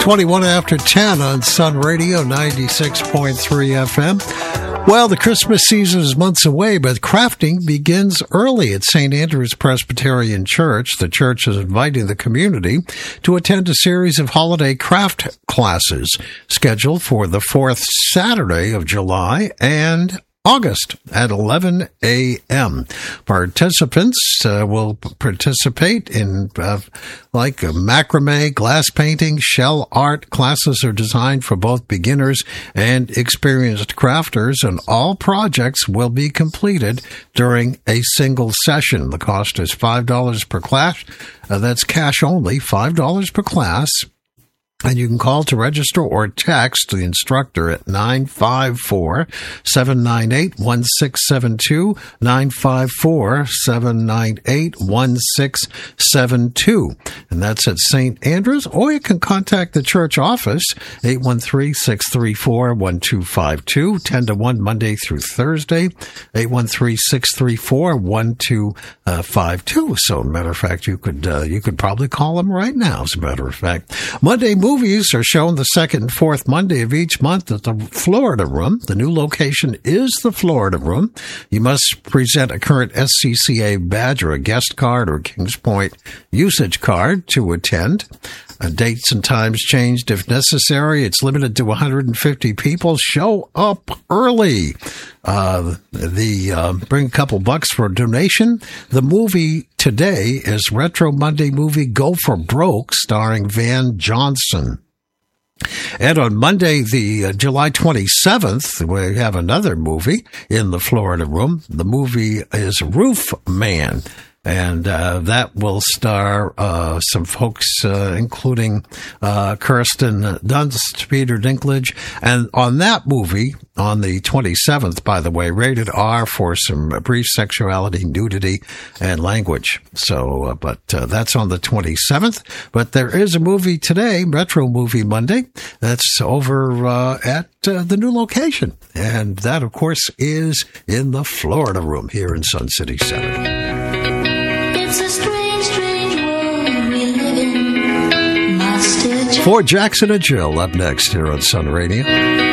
21 after 10 on Sun Radio 96.3 FM. Well, the Christmas season is months away, but crafting begins early at St. Andrew's Presbyterian Church. The church is inviting the community to attend a series of holiday craft classes scheduled for the fourth Saturday of July and August at 11 a.m. Participants will participate in macrame, glass painting, shell art. Classes are designed for both beginners and experienced crafters, and all projects will be completed during a single session. The cost is $5 per class. That's cash only, $5 per class. And you can call to register or text the instructor at 954-798-1672, 954-798-1672. And that's at St. Andrews, or you can contact the church office, 813-634-1252, 10 to 1 Monday through Thursday, 813-634-1252. So, matter of fact, you could probably call them right now, as a matter of fact. Monday movies are shown the second and fourth Monday of each month at the Florida Room. The new location is the Florida Room. You must present a current SCCA badge or a guest card or Kings Point usage card to attend. Dates and times changed if necessary. It's limited to 150 people. Show up early. Bring a couple bucks for a donation. The movie today is Retro Monday movie Go for Broke, starring Van Johnson. And on Monday, the July 27th, we have another movie in the Florida Room. The movie is Roof Man. And that will star some folks, including Kirsten Dunst, Peter Dinklage. And on that movie, on the 27th, by the way, rated R for some brief sexuality, nudity, and language. So, but that's on the 27th. But there is a movie today, Retro Movie Monday, that's over at the new location. And that, of course, is in the Florida Room here in Sun City Center. It's a strange, strange world we live in. Master For Jackson and Jill, up next here on Sun Radio.